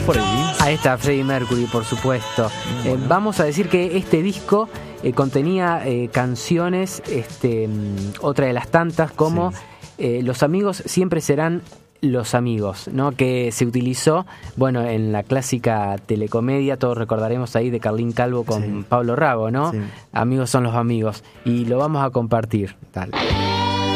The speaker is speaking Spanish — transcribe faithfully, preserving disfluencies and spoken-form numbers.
Freddy. Ahí está Freddie Mercury, por supuesto. Eh, vamos a decir que este disco eh, contenía eh, canciones, este, otra de las tantas, como sí. eh, Los amigos siempre serán los amigos, ¿no? Que se utilizó, bueno, en la clásica telecomedia, todos recordaremos ahí de Carlín Calvo con sí. Pablo Rago, ¿no? Sí. Amigos son los amigos. Y lo vamos a compartir. Dale.